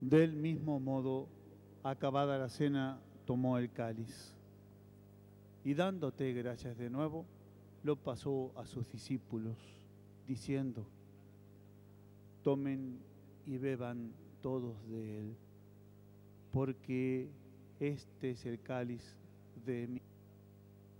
Del mismo modo, acabada la cena, tomó el cáliz y dándote gracias de nuevo, lo pasó a sus discípulos, diciendo: tomen y beban todos de él, porque este es el cáliz de mi